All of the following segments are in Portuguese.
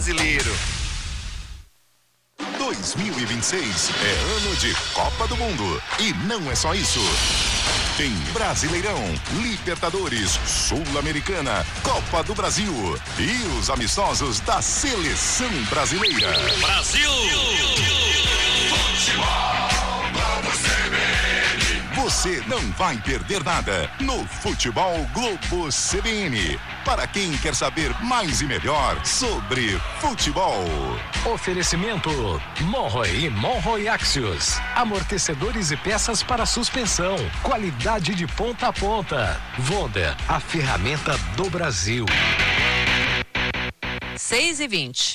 Brasileiro. 2026 é ano de Copa do Mundo. E não é só isso. Tem Brasileirão, Libertadores, Sul-Americana, Copa do Brasil e os amistosos da Seleção Brasileira. Brasil! Você não vai perder nada no Futebol Globo CBN. Para quem quer saber mais e melhor sobre futebol. Oferecimento Monroe e Monroe Axios. Amortecedores e peças para suspensão. Qualidade de ponta a ponta. Vonda, a ferramenta do Brasil. 6h20.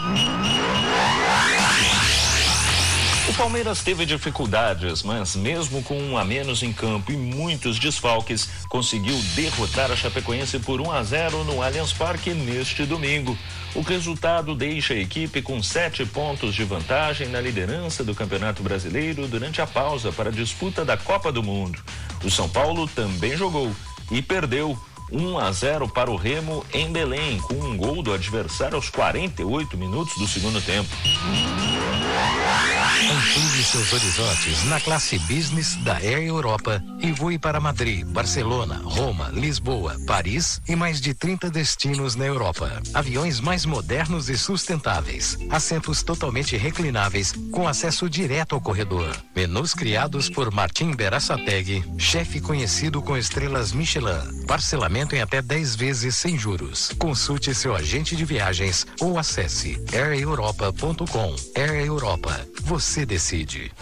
O Palmeiras teve dificuldades, mas mesmo com 1 a menos em campo e muitos desfalques, conseguiu derrotar a Chapecoense por 1-0 no Allianz Parque neste domingo. O resultado deixa a equipe com 7 pontos de vantagem na liderança do Campeonato Brasileiro durante a pausa para a disputa da Copa do Mundo. O São Paulo também jogou e perdeu 1-0 para o Remo em Belém, com um gol do adversário aos 48 minutos do segundo tempo. Amplie seus horizontes na classe Business da Air Europa e voe para Madrid, Barcelona, Roma, Lisboa, Paris e mais de 30 destinos na Europa. Aviões mais modernos e sustentáveis, assentos totalmente reclináveis com acesso direto ao corredor. Menus criados por Martim Berasategui, chefe conhecido com estrelas Michelin. Parcelamento em até 10 vezes sem juros. Consulte seu agente de viagens ou acesse aireuropa.com. Air Europa. Você decide.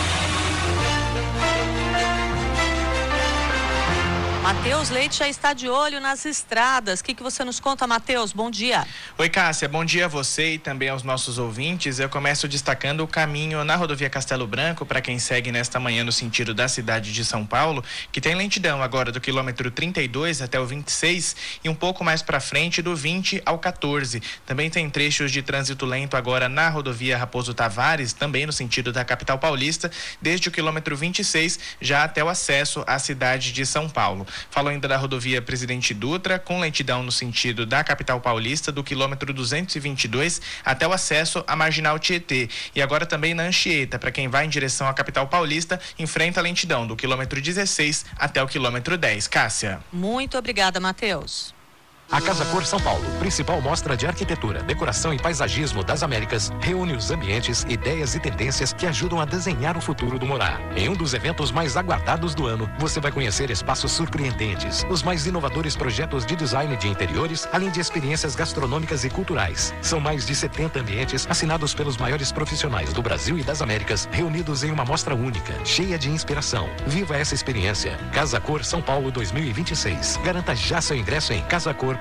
Matheus Leite já está de olho nas estradas. O que você nos conta, Matheus? Bom dia. Oi, Cássia. Bom dia a você e também aos nossos ouvintes. Eu começo destacando o caminho na rodovia Castelo Branco, para quem segue nesta manhã no sentido da cidade de São Paulo, que tem lentidão agora do quilômetro 32 até o 26 e um pouco mais para frente do 20 ao 14. Também tem trechos de trânsito lento agora na rodovia Raposo Tavares, também no sentido da capital paulista, desde o quilômetro 26 já até o acesso à cidade de São Paulo. Falou ainda da rodovia Presidente Dutra, com lentidão no sentido da capital paulista, do quilômetro 222 até o acesso à Marginal Tietê. E agora também na Anchieta, para quem vai em direção à capital paulista, enfrenta a lentidão do quilômetro 16 até o quilômetro 10. Cássia. Muito obrigada, Matheus. A Casa Cor São Paulo, principal mostra de arquitetura, decoração e paisagismo das Américas, reúne os ambientes, ideias e tendências que ajudam a desenhar o futuro do morar. Em um dos eventos mais aguardados do ano, você vai conhecer espaços surpreendentes, os mais inovadores projetos de design de interiores, além de experiências gastronômicas e culturais. São mais de 70 ambientes assinados pelos maiores profissionais do Brasil e das Américas, reunidos em uma mostra única, cheia de inspiração. Viva essa experiência. Casa Cor São Paulo 2026. Garanta já seu ingresso em casacor.com.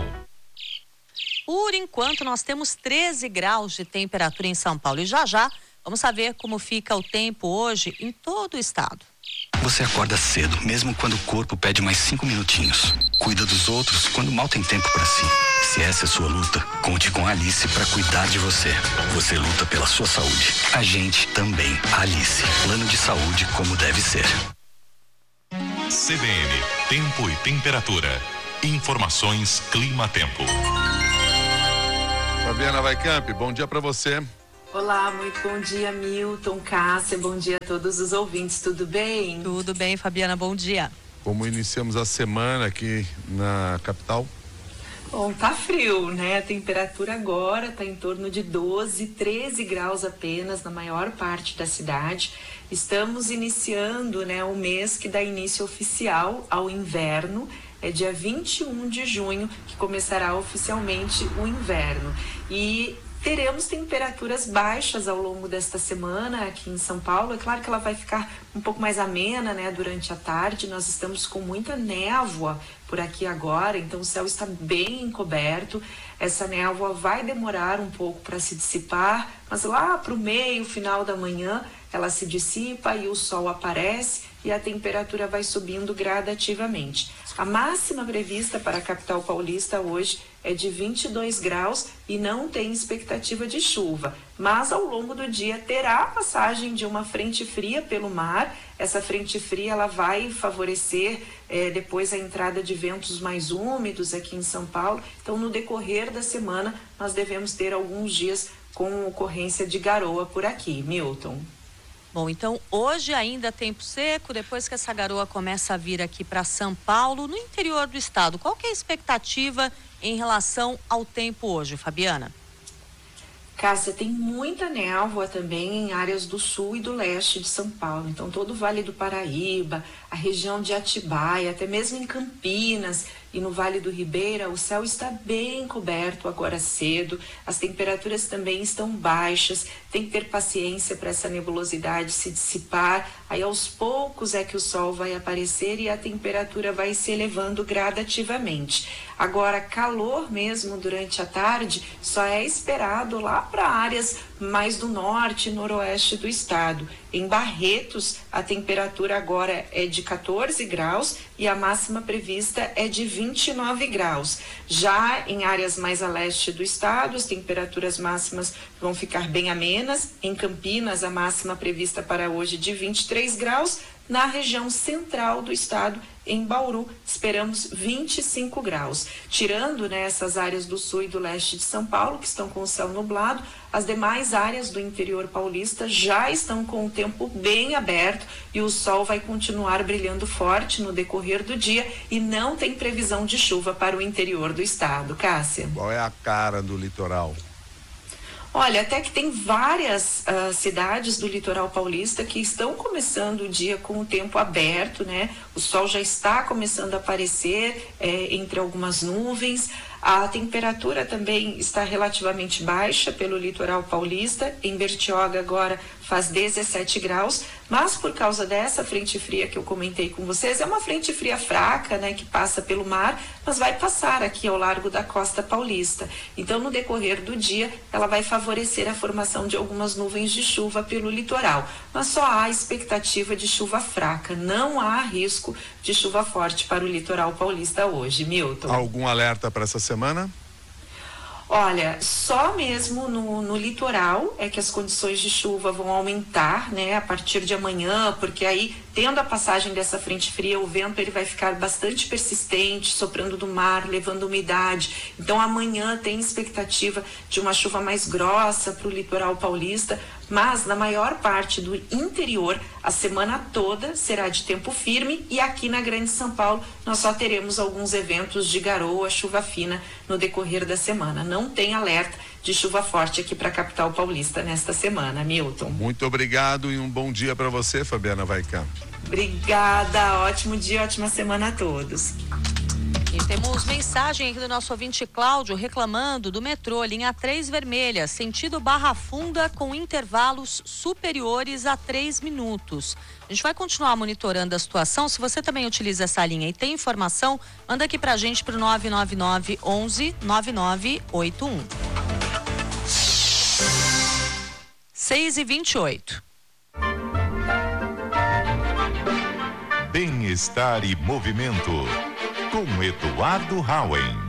Por enquanto, nós temos 13 graus de temperatura em São Paulo. E já vamos saber como fica o tempo hoje em todo o estado. Você acorda cedo, mesmo quando o corpo pede mais 5 minutinhos. Cuida dos outros quando mal tem tempo para si. Se essa é sua luta, conte com a Alice para cuidar de você. Você luta pela sua saúde. A gente também. Alice. Plano de saúde como deve ser. CBN, tempo e temperatura. Informações Clima-Tempo. Fabiana Vaicamp, bom dia para você. Olá, muito bom dia, Milton, Cássia, bom dia a todos os ouvintes, tudo bem? Tudo bem, Fabiana, bom dia. Como iniciamos a semana aqui na capital? Bom, tá frio, né? A temperatura agora tá em torno de 12, 13 graus apenas na maior parte da cidade. Estamos iniciando, né, o mês que dá início oficial ao inverno. É dia 21 de junho que começará oficialmente o inverno. E teremos temperaturas baixas ao longo desta semana aqui em São Paulo. É claro que ela vai ficar um pouco mais amena, né, durante a tarde. Nós estamos com muita névoa por aqui agora, então o céu está bem encoberto. Essa névoa vai demorar um pouco para se dissipar, mas lá para o meio, final da manhã, ela se dissipa e o sol aparece e a temperatura vai subindo gradativamente. A máxima prevista para a capital paulista hoje é de 22 graus e não tem expectativa de chuva, mas ao longo do dia terá a passagem de uma frente fria pelo mar. Essa frente fria ela vai favorecer depois a entrada de ventos mais úmidos aqui em São Paulo. Então, no decorrer da semana, nós devemos ter alguns dias com ocorrência de garoa por aqui. Milton. Bom, então hoje ainda tempo seco, depois que essa garoa começa a vir aqui para São Paulo, no interior do estado, qual que é a expectativa em relação ao tempo hoje, Fabiana? Cássia, tem muita névoa também em áreas do sul e do leste de São Paulo. Então, todo o Vale do Paraíba, a região de Atibaia, até mesmo em Campinas e no Vale do Ribeira, o céu está bem coberto agora cedo. As temperaturas também estão baixas. Tem que ter paciência para essa nebulosidade se dissipar. Aí, aos poucos, é que o sol vai aparecer e a temperatura vai se elevando gradativamente. Agora, calor mesmo durante a tarde só é esperado lá para áreas mais do norte e noroeste do estado. Em Barretos, a temperatura agora é de 14 graus e a máxima prevista é de 29 graus. Já em áreas mais a leste do estado, as temperaturas máximas vão ficar bem amenas. Em Campinas, a máxima prevista para hoje é de 23 graus. Na região central do estado, em Bauru, esperamos 25 graus. Tirando essas áreas do sul e do leste de São Paulo, que estão com o céu nublado, as demais áreas do interior paulista já estão com o tempo bem aberto e o sol vai continuar brilhando forte no decorrer do dia e não tem previsão de chuva para o interior do estado. Cássia. Qual é a cara do litoral? Olha, até que tem várias cidades do litoral paulista que estão começando o dia com o tempo aberto, né? O sol já está começando a aparecer entre algumas nuvens. A temperatura também está relativamente baixa pelo litoral paulista. Em Bertioga agora faz 17 graus, mas por causa dessa frente fria que eu comentei com vocês, é uma frente fria fraca, né, que passa pelo mar, mas vai passar aqui ao largo da costa paulista. Então, no decorrer do dia, ela vai favorecer a formação de algumas nuvens de chuva pelo litoral, mas só há expectativa de chuva fraca, não há risco de chuva forte para o litoral paulista hoje. Milton. Algum alerta para essa semana? Olha, só mesmo no litoral é que as condições de chuva vão aumentar, né, a partir de amanhã, porque aí, tendo a passagem dessa frente fria, o vento ele vai ficar bastante persistente, soprando do mar, levando umidade. Então, amanhã tem expectativa de uma chuva mais grossa para o litoral paulista, mas na maior parte do interior, a semana toda será de tempo firme e aqui na Grande São Paulo nós só teremos alguns eventos de garoa, chuva fina no decorrer da semana. Não tem alerta de chuva forte aqui para a capital paulista nesta semana, Milton. Muito obrigado e um bom dia para você, Fabiana Vaicamp. Obrigada, ótimo dia, ótima semana a todos. E temos mensagem aqui do nosso ouvinte Cláudio reclamando do metrô, linha 3 vermelha, sentido Barra Funda com intervalos superiores a 3 minutos. A gente vai continuar monitorando a situação. Se você também utiliza essa linha e tem informação, manda aqui pra gente pro 999 11 9981. 6h28. Bem-estar e movimento com Eduardo Hauen.